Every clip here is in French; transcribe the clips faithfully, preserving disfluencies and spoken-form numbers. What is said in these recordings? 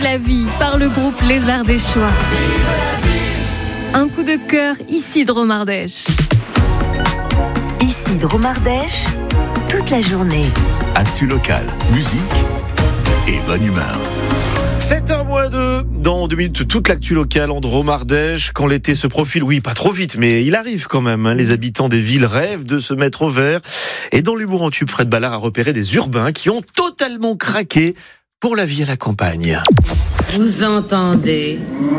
La vie par le groupe Les Ardéchois. Un coup de cœur ici de Romardèche. Ici de Romardèche, toute la journée. Actu local, musique et bonne humeur. sept heures moins deux, dans deux minutes, toute l'actu locale en Drôme-Ardèche. Quand l'été se profile, oui, pas trop vite, mais il arrive quand même. Hein. Les habitants des villes rêvent de se mettre au vert. Et dans l'humour en tube, Fred Ballard a repéré des urbains qui ont totalement craqué pour la vie à la campagne. Vous entendez ?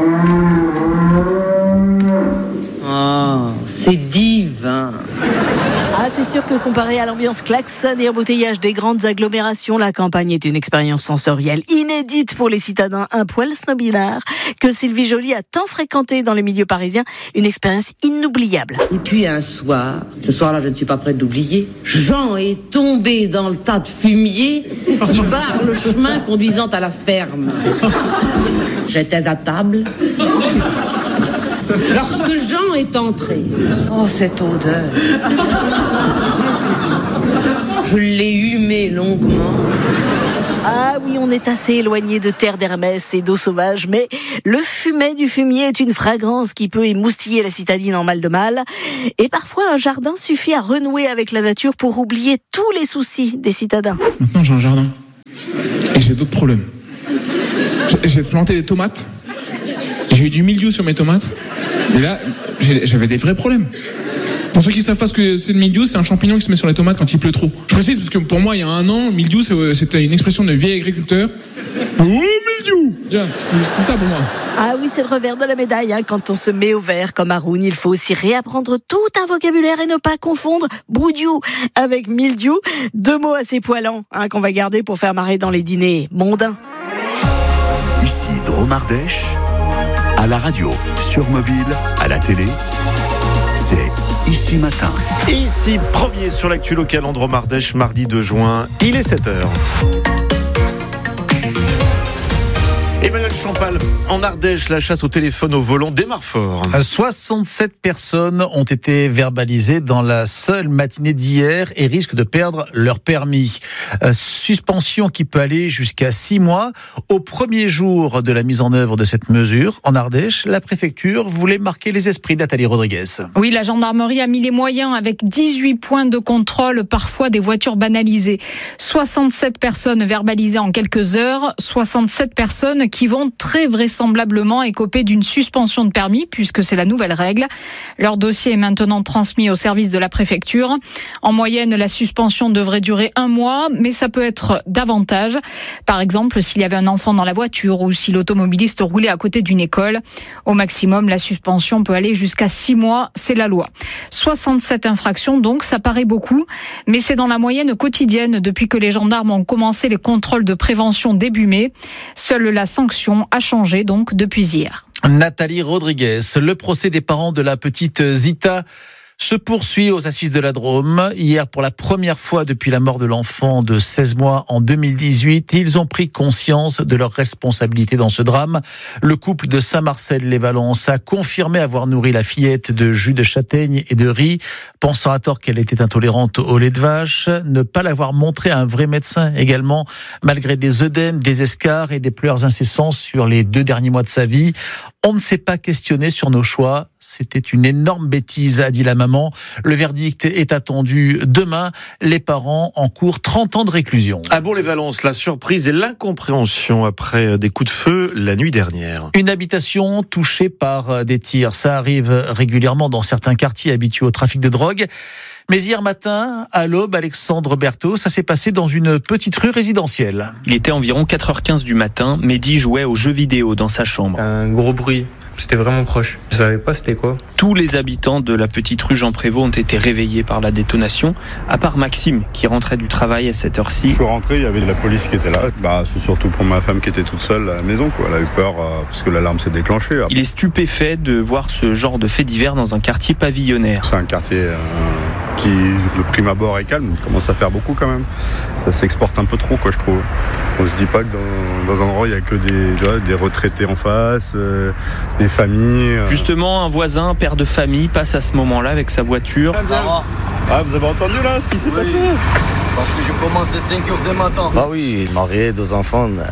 Oh, c'est divin. Ah, c'est sûr que comparé à l'ambiance klaxon et embouteillage des grandes agglomérations, la campagne est une expérience sensorielle inédite pour les citadins un poil snobinards que Sylvie Joly a tant fréquenté dans les milieux parisiens. Une expérience inoubliable. Et puis un soir, ce soir-là, je ne suis pas prête d'oublier, Jean est tombé dans le tas de fumier qui barre le chemin conduisant à la ferme. J'étais à table. Lorsque Jean est entré, oh cette odeur, je l'ai humé longuement. Ah oui, on est assez éloigné de terre d'Hermès et d'eau sauvage, mais le fumet du fumier est une fragrance qui peut émoustiller la citadine en mal de mal. Et parfois, un jardin suffit à renouer avec la nature pour oublier tous les soucis des citadins. Maintenant, j'ai un jardin et j'ai d'autres problèmes. J'ai planté des tomates. J'ai eu du mildiou sur mes tomates. Et là, j'avais des vrais problèmes. Pour ceux qui ne savent pas ce que c'est le mildiou, c'est un champignon qui se met sur les tomates quand il pleut trop. Je précise parce que pour moi, il y a un an, le mildiou, c'était une expression de vieil agriculteur. Oh, mildiou! Yeah, c'était ça pour moi. Ah oui, c'est le revers de la médaille. Hein. Quand on se met au vert comme Haroun, il faut aussi réapprendre tout un vocabulaire et ne pas confondre broudiou avec mildiou. Deux mots assez poilants hein, qu'on va garder pour faire marrer dans les dîners mondains. Ici Drôme-Ardèche, à la radio, sur mobile, à la télé, c'est Ici Matin. Ici, premier sur l'actu locale en Drôme-Ardèche, mardi deux juin, il est sept heures. Emmanuel Champal, en Ardèche, la chasse au téléphone au volant démarre fort. soixante-sept personnes ont été verbalisées dans la seule matinée d'hier et risquent de perdre leur permis. Euh, suspension qui peut aller jusqu'à six mois. Au premier jour de la mise en œuvre de cette mesure, en Ardèche, la préfecture voulait marquer les esprits. Nathalie Rodriguez. Oui, la gendarmerie a mis les moyens avec dix-huit points de contrôle, parfois des voitures banalisées. soixante-sept personnes verbalisées en quelques heures, soixante-sept personnes qui vont très vraisemblablement écoper d'une suspension de permis, puisque c'est la nouvelle règle. Leur dossier est maintenant transmis au service de la préfecture. En moyenne, la suspension devrait durer un mois, mais ça peut être davantage. Par exemple, s'il y avait un enfant dans la voiture ou si l'automobiliste roulait à côté d'une école. Au maximum, la suspension peut aller jusqu'à six mois, c'est la loi. soixante-sept infractions, donc, ça paraît beaucoup, mais c'est dans la moyenne quotidienne depuis que les gendarmes ont commencé les contrôles de prévention début mai. Seule la sanction a changé donc depuis hier. Nathalie Rodriguez, le procès des parents de la petite Zita se poursuit aux assises de la Drôme. Hier, pour la première fois depuis la mort de l'enfant de seize mois en deux mille dix-huit, ils ont pris conscience de leur responsabilité dans ce drame. Le couple de Saint-Marcel-les-Valences a confirmé avoir nourri la fillette de jus de châtaigne et de riz, pensant à tort qu'elle était intolérante au lait de vache. Ne pas l'avoir montré à un vrai médecin également, malgré des œdèmes, des escarres et des pleurs incessants sur les deux derniers mois de sa vie. On ne s'est pas questionné sur nos choix. C'était une énorme bêtise, a dit la maman. Le verdict est attendu demain. Les parents encourent trente ans de réclusion. À Bourg-les-Valences, la surprise et l'incompréhension après des coups de feu la nuit dernière. Une habitation touchée par des tirs. Ça arrive régulièrement dans certains quartiers habitués au trafic de drogue. Mais hier matin, à l'aube, Alexandre Berthaud, ça s'est passé dans une petite rue résidentielle. Il était environ quatre heures quinze du matin. Mehdi jouait aux jeux vidéo dans sa chambre. Un gros bruit. C'était vraiment proche. Je savais pas c'était quoi. Tous les habitants de la petite rue Jean Prévost ont été réveillés par la détonation, à part Maxime, qui rentrait du travail à cette heure-ci. Je suis rentré, il y avait de la police qui était là. Bah, c'est surtout pour ma femme qui était toute seule à la maison, quoi. Elle a eu peur euh, parce que l'alarme s'est déclenchée. Il est stupéfait de voir ce genre de fait divers dans un quartier pavillonnaire. C'est un quartier euh, qui, de prime abord, est calme. Il commence à faire beaucoup quand même. Ça s'exporte un peu trop, quoi, je trouve. On se dit pas que dans, dans un endroit, il n'y a que des, tu vois, des retraités en face, euh, des familles. Euh. Justement, un voisin, père de famille, passe à ce moment-là avec sa voiture. Ah, ah, vous avez entendu là ce qui s'est oui. passé? Parce que j'ai commencé cinq heures du matin. Bah oui, marié, deux enfants.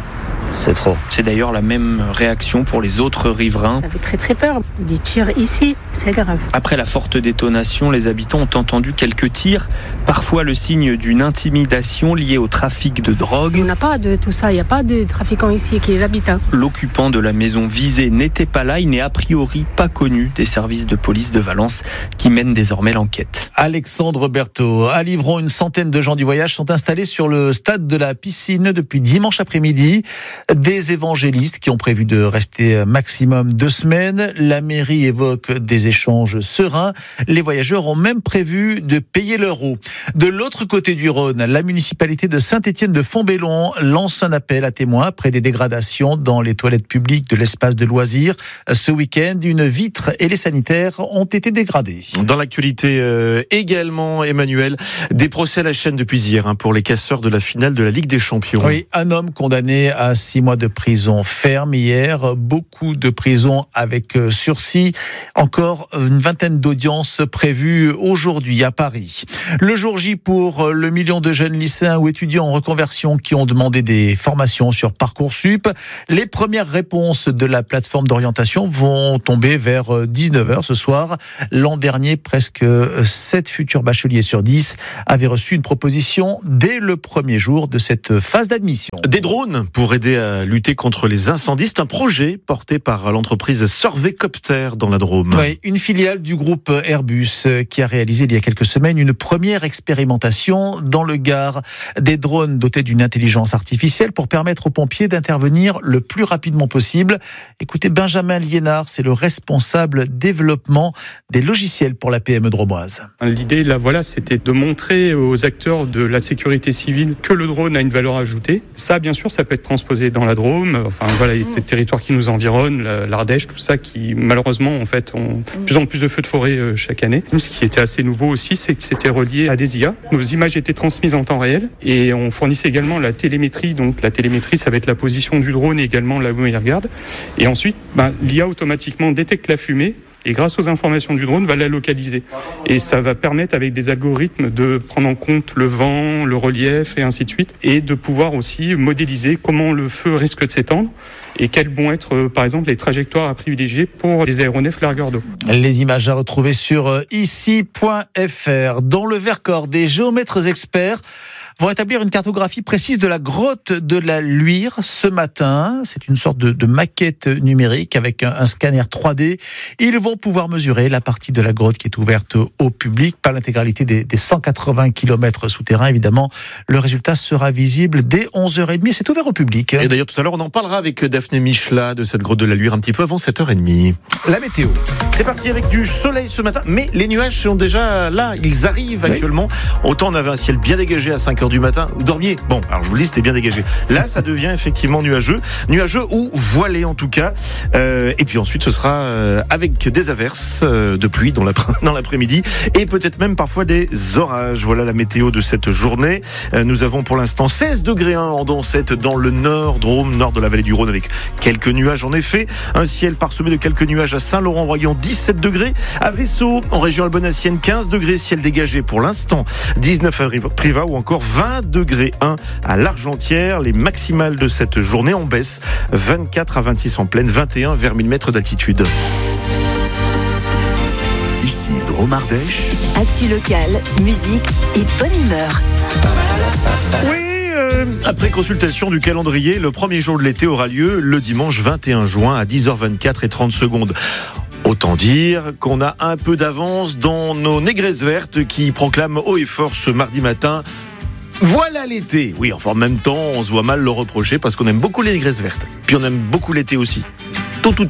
C'est trop. C'est d'ailleurs la même réaction pour les autres riverains. Ça fait très très peur. Des tirs ici, c'est grave. Après la forte détonation, les habitants ont entendu quelques tirs, parfois le signe d'une intimidation liée au trafic de drogue. On n'a pas de tout ça, il n'y a pas de trafiquants ici qui les habitent. Hein. L'occupant de la maison visée n'était pas là, il n'est a priori pas connu des services de police de Valence qui mènent désormais l'enquête. Alexandre Berthaud. À Livron, une centaine de gens du voyage sont installés sur le stade de la piscine depuis dimanche après-midi. Des évangélistes qui ont prévu de rester maximum deux semaines. La mairie évoque des échanges sereins. Les voyageurs ont même prévu de payer leur eau. De l'autre côté du Rhône, la municipalité de Saint-Étienne de Fontbellon lance un appel à témoins après des dégradations dans les toilettes publiques de l'espace de loisirs. Ce week-end, une vitre et les sanitaires ont été dégradés. Dans l'actualité euh, également, Emmanuel, des procès à la chaîne depuis hier hein, pour les casseurs de la finale de la Ligue des Champions. Oui, un homme condamné à six mois de prison ferme hier, beaucoup de prison avec sursis, encore une vingtaine d'audiences prévues aujourd'hui à Paris. Le jour J pour le million de jeunes lycéens ou étudiants en reconversion qui ont demandé des formations sur Parcoursup. Les premières réponses de la plateforme d'orientation vont tomber vers dix-neuf heures ce soir. L'an dernier, presque sept futurs bacheliers sur dix avaient reçu une proposition dès le premier jour de cette phase d'admission. Des drones pour aider à lutter contre les incendies. C'est un projet porté par l'entreprise Surveycopter dans la Drôme. Oui, une filiale du groupe Airbus qui a réalisé il y a quelques semaines une première expérimentation dans le Gard. Des drones dotés d'une intelligence artificielle pour permettre aux pompiers d'intervenir le plus rapidement possible. Écoutez, Benjamin Liénard, c'est le responsable développement des logiciels pour la P M E drômoise. L'idée, là, voilà, c'était de montrer aux acteurs de la sécurité civile que le drone a une valeur ajoutée. Ça, bien sûr, ça peut être transposé dans la Drôme. Enfin, voilà, les territoires qui nous environnent, l'Ardèche, tout ça, qui malheureusement, en fait, ont de plus en plus de feux de forêt euh, chaque année. Ce qui était assez nouveau aussi, c'est que c'était relié à des I A. Nos images étaient transmises en temps réel et on fournissait également la télémétrie. Donc, la télémétrie, ça va être la position du drone et également là où il regarde. Et ensuite, ben, l'I A automatiquement détecte la fumée. Et grâce aux informations du drone, va la localiser. Et ça va permettre, avec des algorithmes, de prendre en compte le vent, le relief et ainsi de suite, et de pouvoir aussi modéliser comment le feu risque de s'étendre et quelles vont être, par exemple, les trajectoires à privilégier pour les aéronefs largueurs d'eau. Les images à retrouver sur ici point f r. Dans le Vercors, des géomètres experts vont établir une cartographie précise de la grotte de la Luire ce matin. C'est une sorte de, de maquette numérique avec un, un scanner trois D. Ils vont pouvoir mesurer la partie de la grotte qui est ouverte au public, pas l'intégralité des, des cent quatre-vingts kilomètres souterrains. Évidemment, le résultat sera visible dès onze heures trente. C'est ouvert au public. Et d'ailleurs, tout à l'heure, on en parlera avec Daphné Michelat de cette grotte de la Luire un petit peu avant sept heures trente. La météo. C'est parti avec du soleil ce matin, mais les nuages sont déjà là. Ils arrivent actuellement. Oui. Autant on avait un ciel bien dégagé à cinq heures du matin. Vous dormiez. Bon, alors je vous le dis, c'était bien dégagé. Là, ça devient effectivement nuageux. Nuageux ou voilé en tout cas. Euh, et puis ensuite, ce sera euh, avec des averses euh, de pluie dans, l'après- dans l'après-midi et peut-être même parfois des orages. Voilà la météo de cette journée. Euh, nous avons pour l'instant seize degrés un en Dancette dans le nord, Drôme, nord de la vallée du Rhône avec quelques nuages en effet. Un ciel parsemé de quelques nuages à Saint-Laurent-Royan, dix-sept degrés. À Vaisseau, en région albonacienne, quinze degrés, ciel dégagé pour l'instant. dix-neuf à Privas ou encore vingt degrés un à l'Argentière. Les maximales de cette journée en baisse. vingt-quatre à vingt-six en pleine, vingt et un vers mille mètres d'altitude. Ici Drôme Ardèche. Actu locale, musique et bonne humeur. Oui, euh, après consultation du calendrier, le premier jour de l'été aura lieu le dimanche vingt et un juin à dix heures vingt-quatre et trente secondes. Autant dire qu'on a un peu d'avance dans nos négresses vertes qui proclament haut et fort ce mardi matin. Voilà l'été. Oui, enfin en même temps, on se voit mal le reprocher parce qu'on aime beaucoup les négresses vertes. Puis on aime beaucoup l'été aussi. Tôt ou tard.